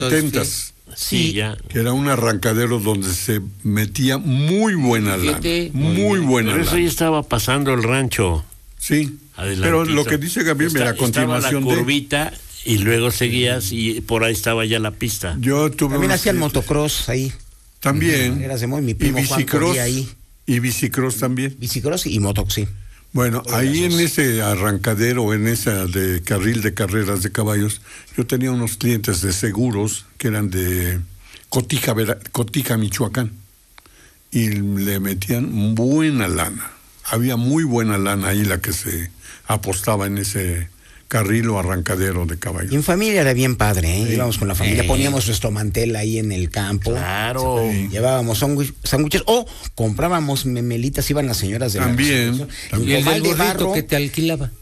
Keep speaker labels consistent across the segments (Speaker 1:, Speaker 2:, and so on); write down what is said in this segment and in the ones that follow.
Speaker 1: 70s.
Speaker 2: Sí, ya.
Speaker 1: Que era un arrancadero donde se metía muy buena lana. Muy buena
Speaker 2: lana. Pero eso ya estaba pasando el rancho.
Speaker 1: Sí. Pero lo que dice Gabriel, la continuación
Speaker 2: estaba la curvita y luego seguías y por ahí estaba ya la pista.
Speaker 3: También hacían motocross ahí.
Speaker 1: También.
Speaker 3: Era mi primo
Speaker 1: y bicicross ahí. Y bicicross también.
Speaker 3: Bicicross y motoc, sí.
Speaker 1: Bueno, ahí en ese arrancadero, en esa de carril de carreras de caballos, yo tenía unos clientes de seguros que eran de Cotija, Michoacán, y le metían buena lana. Había muy buena lana ahí la que se apostaba en ese carril o arrancadero de caballos.
Speaker 3: Y en familia era bien padre, ¿eh? Sí. Íbamos con la familia, poníamos nuestro mantel ahí en el campo.
Speaker 2: Claro.
Speaker 3: Llevábamos sándwiches o comprábamos memelitas, iban las señoras de
Speaker 1: también.
Speaker 4: Y el del burrito que te alquilaba.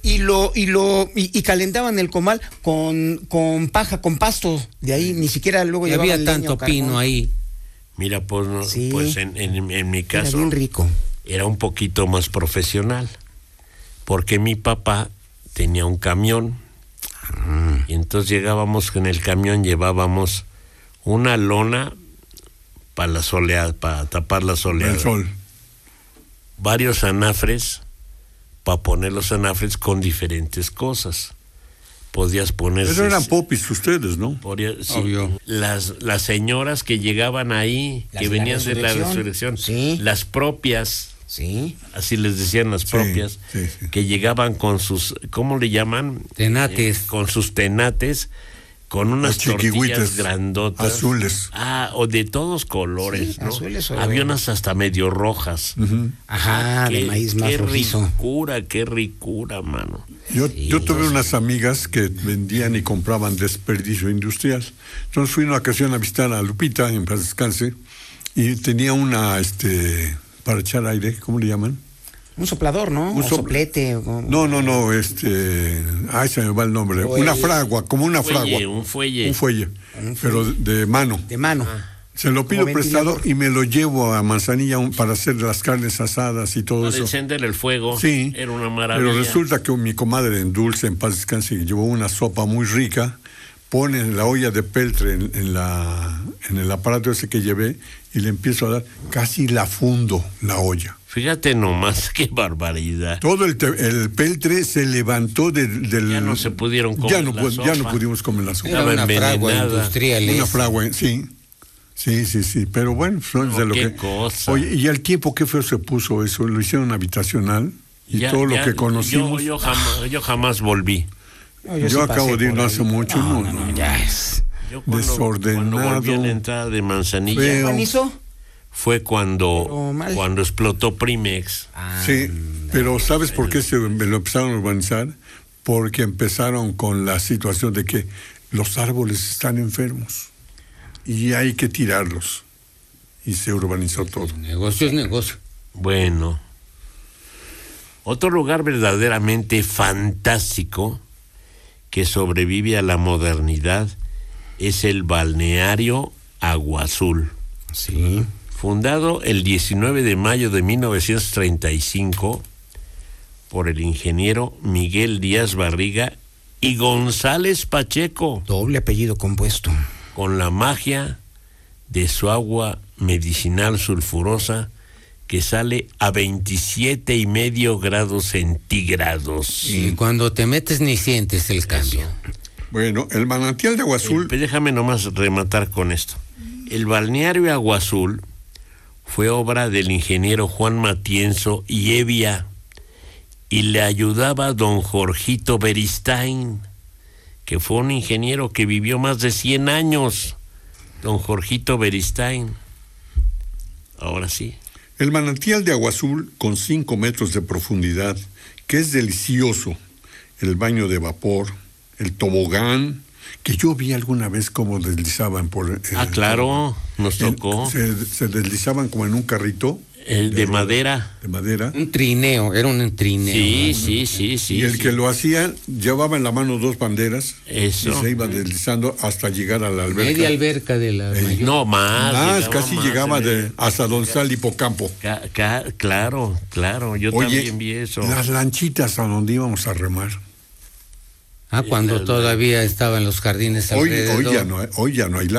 Speaker 3: Y calentaban el comal con paja, con pasto. De ahí ni siquiera luego llevaban
Speaker 4: había tanto pino ahí.
Speaker 2: Mira, pues, pues en mi caso
Speaker 3: era bien rico.
Speaker 2: Era un poquito más profesional, porque mi papá tenía un camión y entonces llegábamos en el camión, llevábamos una lona para tapar la soleada,
Speaker 1: el sol,
Speaker 2: varios anafres para poner los anafres con diferentes cosas. Podías poner.
Speaker 1: Pero eran popis ustedes, ¿no?
Speaker 2: Sí, obvio. Las señoras que llegaban ahí, que venían de la resurrección,
Speaker 3: sí.
Speaker 2: Las propias.
Speaker 3: Sí.
Speaker 2: Así les decían las propias, que llegaban con sus, ¿cómo le llaman?
Speaker 4: Tenates.
Speaker 2: Con sus tenates, con unas tortillas grandotas.
Speaker 1: Azules.
Speaker 2: O de todos colores, ¿no?
Speaker 3: Azules
Speaker 2: había unas hasta medio rojas.
Speaker 1: Uh-huh.
Speaker 3: Ajá, de maíz más rojizo.
Speaker 2: Qué ricura, mano.
Speaker 1: Yo tuve unas amigas que vendían y compraban desperdicio industrial. Entonces fui una ocasión a visitar a Lupita, en paz descanse, y tenía una, para echar aire, ¿cómo le llaman?
Speaker 3: Un soplador, ¿no? Un soplete.
Speaker 1: No, se me va el nombre. Una fragua, como una fragua.
Speaker 2: Un fuelle.
Speaker 1: Pero de mano.
Speaker 3: De mano.
Speaker 1: Se lo pido prestado y me lo llevo a Manzanilla para hacer las carnes asadas y todo eso.
Speaker 2: Para encender el fuego.
Speaker 1: Sí.
Speaker 2: Era una maravilla.
Speaker 1: Pero resulta que mi comadre en Dulce, en paz descanse, llevó una sopa muy rica, pone la olla de peltre en el aparato ese que llevé y le empiezo a dar, casi la fundo la olla.
Speaker 2: Fíjate nomás, qué barbaridad.
Speaker 1: Todo el peltre se levantó del...
Speaker 2: Ya no se pudieron comer
Speaker 1: ya no pudimos comer la sopa.
Speaker 4: Era una fragua industrial.
Speaker 1: Una fragua, sí. Sí, pero bueno, de lo que...
Speaker 2: cosa.
Speaker 1: Oye, y al tiempo, qué feo se puso eso, lo hicieron habitacional y todo lo que conocimos...
Speaker 2: Yo jamás volví.
Speaker 1: Yo acabo de ir no hace mucho,
Speaker 3: ya es...
Speaker 1: Desordenado.
Speaker 2: Cuando volví a la entrada de Manzanilla...
Speaker 3: ¿Organizó?
Speaker 2: Fue cuando explotó Primex.
Speaker 1: Sí, pero ¿sabes por qué me lo empezaron a urbanizar? Porque empezaron con la situación de que los árboles están enfermos y hay que tirarlos. Y se urbanizó todo.
Speaker 4: Negocio es negocio.
Speaker 2: Bueno. Otro lugar verdaderamente fantástico que sobrevive a la modernidad es el balneario Agua Azul.
Speaker 3: Sí.
Speaker 2: Fundado el 19 de mayo de 1935 por el ingeniero Miguel Díaz Barriga y González Pacheco.
Speaker 3: Doble apellido compuesto.
Speaker 2: Con la magia de su agua medicinal sulfurosa que sale a 27.5 grados centígrados.
Speaker 4: Y cuando te metes ni sientes el cambio.
Speaker 1: Bueno, el manantial de Agua Azul...
Speaker 2: déjame nomás rematar con esto. El balneario Agua Azul fue obra del ingeniero Juan Matienzo y Evia, y le ayudaba don Jorgito Beristain, que fue un ingeniero que vivió más de 100 años, don Jorgito Beristain. Ahora sí.
Speaker 1: El manantial de Agua Azul, con 5 metros de profundidad, que es delicioso, el baño de vapor, el tobogán, que yo vi alguna vez cómo deslizaban por...
Speaker 2: claro, nos tocó.
Speaker 1: Se deslizaban como en un carrito.
Speaker 2: El de madera.
Speaker 1: De madera.
Speaker 4: Un trineo, era un trineo.
Speaker 2: Sí.
Speaker 1: Y el que lo hacía, llevaba en la mano 2 banderas.
Speaker 2: Eso.
Speaker 1: Y se iba deslizando hasta llegar a la alberca.
Speaker 4: Media alberca de la mayor.
Speaker 2: No, más.
Speaker 1: Casi llegaba hasta Donzal Hipocampo.
Speaker 2: Claro. Yo también vi eso.
Speaker 1: Las lanchitas a donde íbamos a remar.
Speaker 4: Ah, cuando todavía estaban los jardines
Speaker 1: Hoy
Speaker 4: alrededor.
Speaker 1: ya no hay